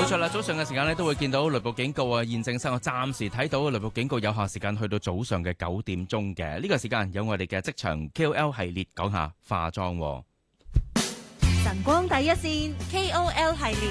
錯啦，早上嘅時間咧都會見到雷暴警告啊，現正生我暫時睇到雷暴警告有效時間去到早上嘅9點鐘嘅呢個時間，有我哋嘅職場 KOL 系列講下化妝。 晨光第一線 KOL 系列。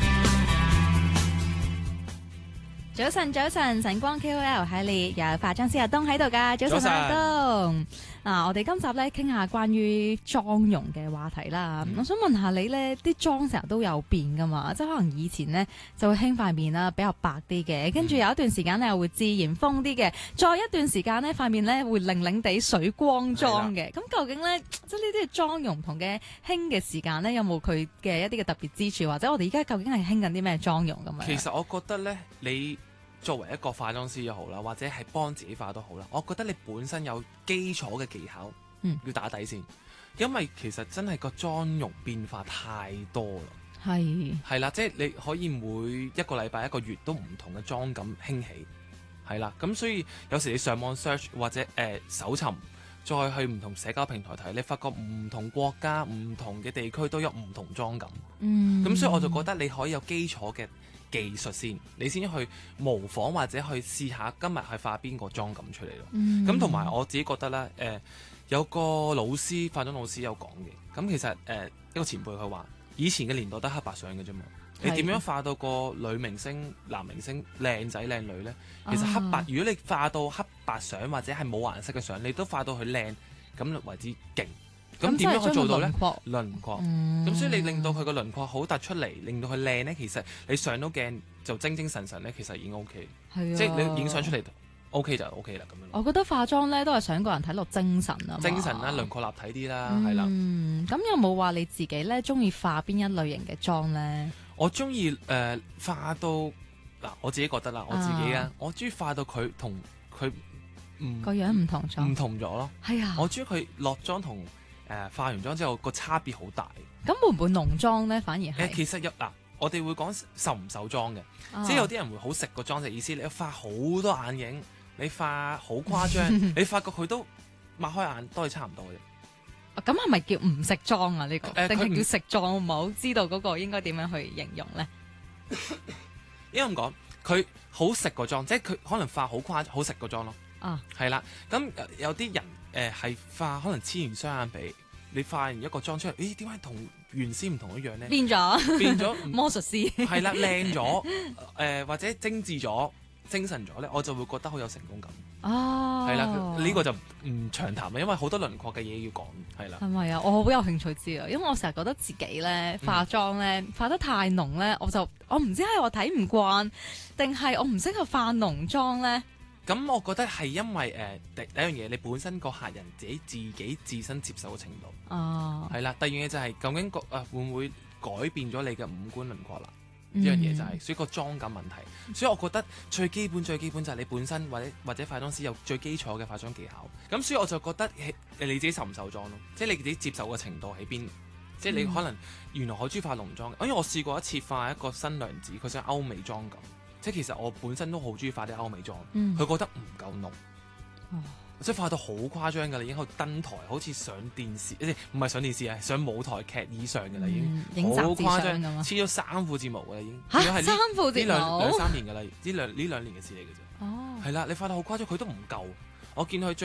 早晨，晨光 KOL 系列有化妝師阿東喺度噶。早晨阿東。我哋今集咧傾下關於妝容嘅話題啦。我想問下你咧，啲妝成日都有變噶嘛？即係可能以前咧就會興塊面啦，比較白啲嘅，跟住有一段時間咧又會自然豐啲嘅，再一段時間咧塊面咧會零零地水光妝嘅。咁究竟咧，即係呢啲妝容唔同嘅興嘅時間咧，有冇佢嘅一啲嘅特別之處，或者我哋而家究竟係興緊啲咩妝容咁樣？ 其實我覺得咧，你作為一個化妝師又好啦，或者係幫自己化都好啦，我覺得你本身有基礎嘅技巧，要打底先，因為其實真係個妝容變化太多啦。係啦，即係你可以每一個禮拜、一個月都唔同嘅妝感興起，係啦，咁所以有時你上網 search 或者搜尋，再去唔同社交平台睇，你發覺唔同國家、唔同嘅地區都有唔同妝感。咁所以我就覺得你可以有基礎嘅技術先，你先去模仿或者去試下今日係化邊個妝感出嚟咯。咁同埋我自己覺得咧，有個老師化妝老師有講嘅，咁其實一個前輩佢話，以前嘅年代得黑白相嘅啫嘛，你點樣化到個女明星、男明星靚仔靚女咧？其實黑白，如果你化到黑白相或者係冇顏色嘅相，你都化到佢靚，咁為之勁。咁點樣去做到咧？輪廓，咁所以你令到佢個輪廓好突出嚟，令到佢靚咧，其實你上到鏡就精精神神咧，其實已經 OK。即係你影相出嚟 OK 就 OK 啦咁樣。 我覺得化妝咧都係想個人睇落精神啊， 精神啦，輪廓立體啲啦，係啦。 咁有冇話你自己咧中意化邊一類型嘅妝咧？ 我中意化到嗱，我自己覺得啦，我自己啊，我中意化到佢同佢個樣唔同咗， 唔同咗咯。係啊，我中意佢落妝同化完妝之後個差別好大。 咁會唔會濃妝咧？反而係其實我哋會講受唔受妝嘅，即係有啲人會好食個妝嘅意思。你化好多眼影，你化好誇張，你發覺佢都擘開眼都係差唔多嘅啫。 咁係咪叫唔食妝啊？呢個定係叫食妝？我唔係好知道嗰個應該點樣去形容咧。 應該咁講，佢好食個妝，即係佢可能化好誇好食個妝咯。係啦，咁有啲人係化可能黐完雙眼皮，你化完一個妝出嚟，咦？點解同原先唔同一樣咧？變咗魔術師係啦，靚咗或者精緻咗、精神咗咧，我就會覺得好有成功感。係啦，呢個就唔長談啦，因為好多輪廓嘅嘢要講，係啦。 係咪啊？我好有興趣知啊，因為我成日覺得自己咧化妝咧化得太濃咧，我唔知係我睇唔慣，定係我唔適合化濃妝咧。 咁我覺得係因為第一樣嘢，你本身個客人自己自身接受嘅程度。係啦，第二樣嘢就係究竟會唔會改變咗你嘅五官輪廓啦？呢樣嘢就係所以個妝感問題。所以我覺得最基本就係你本身或者化妝師有最基礎嘅化妝技巧。咁所以我就覺得你自己受唔受妝咯？即係你自己接受嘅程度喺邊？即係你可能原來好中意化濃妝，因為我試過一次化一個新娘子，佢想歐美妝咁。即係其實我本身都好中意化啲歐美妝，佢覺得唔夠濃，即係化到好誇張㗎啦，已經去登台，好似上電視，唔係上電視啊，上舞台劇以上㗎啦，已經好誇張，黐咗3副睫毛㗎啦，已經。 嚇，3副睫毛？ 兩三年㗎啦，呢兩年嘅事嚟嘅啫。係啦，你化到好誇張，佢都唔夠。我見佢